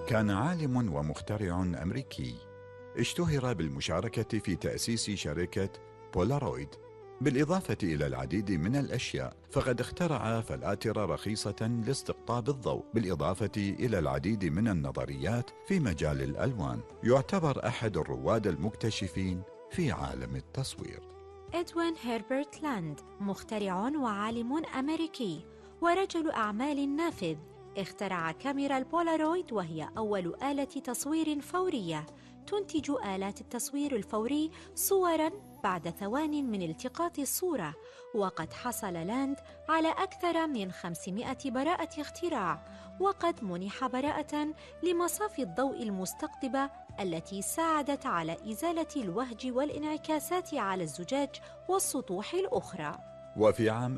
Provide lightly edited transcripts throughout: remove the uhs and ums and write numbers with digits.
كان عالم ومخترع أمريكي اشتهر بالمشاركة في تأسيس شركة بولارويد، بالإضافة إلى العديد من الأشياء، فقد اخترع فلاتر رخيصة لاستقطاب الضوء، بالإضافة إلى العديد من النظريات في مجال الألوان. يعتبر أحد الرواد المكتشفين في عالم التصوير. إدوين هربرت لاند، مخترع وعالم أمريكي ورجل أعمال نافذ، اخترع كاميرا البولارويد، وهي أول آلة تصوير فورية تنتج آلات التصوير الفوري صوراً بعد ثوان من التقاط الصورة. وقد حصل لاند على أكثر من 500 براءة اختراع، وقد منح براءة لمصافي الضوء المستقطبة التي ساعدت على إزالة الوهج والانعكاسات على الزجاج والسطوح الأخرى. وفي عام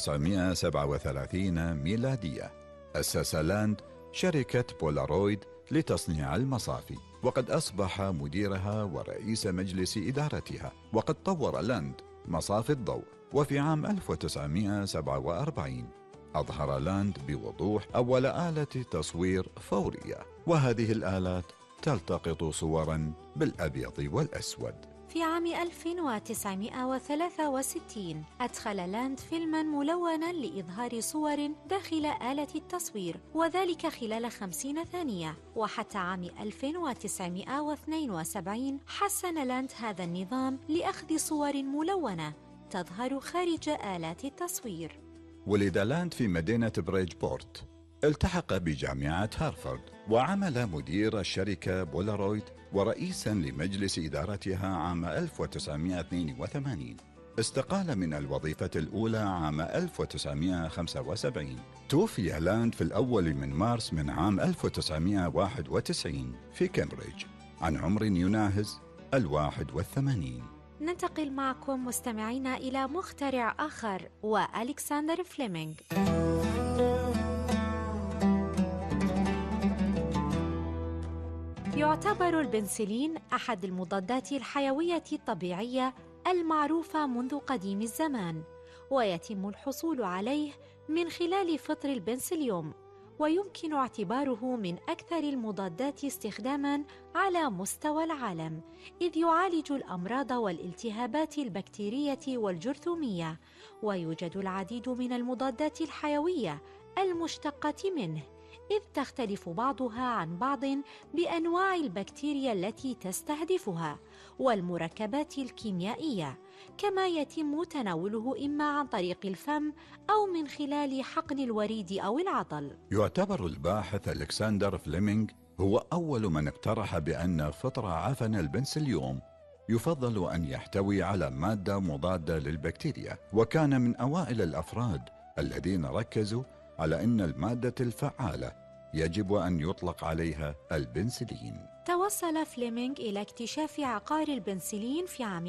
1937 ميلادية أسس لاند شركة بولارويد لتصنيع المصافي، وقد أصبح مديرها ورئيس مجلس إدارتها. وقد طور لاند مصافي الضوء، وفي عام 1947 أظهر لاند بوضوح أول آلة تصوير فورية، وهذه الآلات تلتقط صوراً بالأبيض والأسود. في عام 1963 أدخل لاند فيلماً ملوناً لإظهار صور داخل آلة التصوير، وذلك خلال 50 ثانية. وحتى عام 1972 حسن لاند هذا النظام لأخذ صور ملونة تظهر خارج آلات التصوير. ولد لاند في مدينة بريدجبورت، التحق بجامعة هارفارد، وعمل مدير الشركة بولارويد ورئيساً لمجلس إدارتها عام 1982. استقال من الوظيفة الأولى عام 1975. توفي لاند في الأول من مارس من عام 1991 في كامبريدج عن عمر يناهز 81. ننتقل معكم مستمعينا إلى مخترع آخر، وألكسندر فليمنغ. يعتبر البنسلين أحد المضادات الحيوية الطبيعية المعروفة منذ قديم الزمان، ويتم الحصول عليه من خلال فطر البنسليوم، ويمكن اعتباره من أكثر المضادات استخداماً على مستوى العالم، إذ يعالج الأمراض والالتهابات البكتيرية والجرثومية. ويوجد العديد من المضادات الحيوية المشتقة منه، إذ تختلف بعضها عن بعض بأنواع البكتيريا التي تستهدفها والمركبات الكيميائية، كما يتم تناوله إما عن طريق الفم أو من خلال حقن الوريد أو العضل. يعتبر الباحث ألكسندر فليمنغ هو أول من اقترح بأن فطر عفن البنسليوم يفضل أن يحتوي على مادة مضادة للبكتيريا، وكان من أوائل الأفراد الذين ركزوا على أن المادة الفعالة يجب أن يطلق عليها البنسلين. توصل فليمنغ إلى اكتشاف عقار البنسلين في عام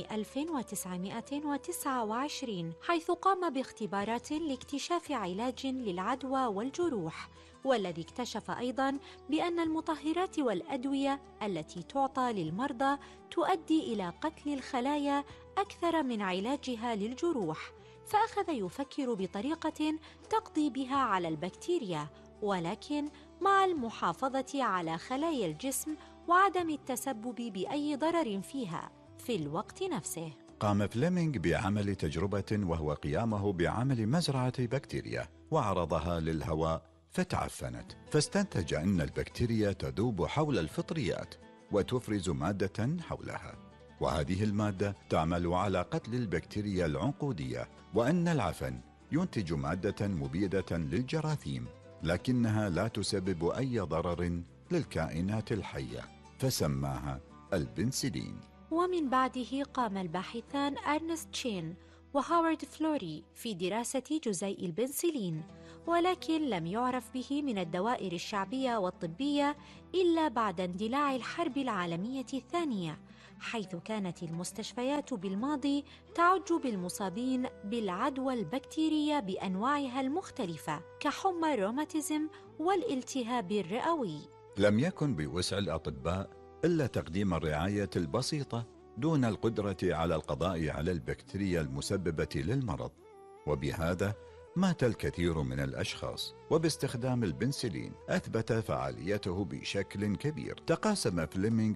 1929، حيث قام باختبارات لاكتشاف علاج للعدوى والجروح، والذي اكتشف أيضاً بأن المطهرات والأدوية التي تعطى للمرضى تؤدي إلى قتل الخلايا أكثر من علاجها للجروح، فأخذ يفكر بطريقة تقضي بها على البكتيريا، ولكن مع المحافظة على خلايا الجسم وعدم التسبب بأي ضرر فيها في الوقت نفسه. قام فليمنغ بعمل تجربة، وهو قيامه بعمل مزرعة بكتيريا وعرضها للهواء فتعفنت، فاستنتج أن البكتيريا تذوب حول الفطريات وتفرز مادة حولها، وهذه المادة تعمل على قتل البكتيريا العنقودية، وأن العفن ينتج مادة مبيدة للجراثيم لكنها لا تسبب أي ضرر للكائنات الحية، فسماها البنسلين. ومن بعده قام الباحثان أرنست تشين وهوارد فلوري في دراسة جزيء البنسلين، ولكن لم يعرف به من الدوائر الشعبية والطبية إلا بعد اندلاع الحرب العالمية الثانية، حيث كانت المستشفيات بالماضي تعج بالمصابين بالعدوى البكتيرية بأنواعها المختلفة كحمى الروماتيزم والالتهاب الرئوي. لم يكن بوسع الأطباء إلا تقديم الرعاية البسيطة دون القدرة على القضاء على البكتيريا المسببة للمرض، وبهذا مات الكثير من الأشخاص، وباستخدام البنسلين أثبت فعاليته بشكل كبير. تقاسم فليمنغ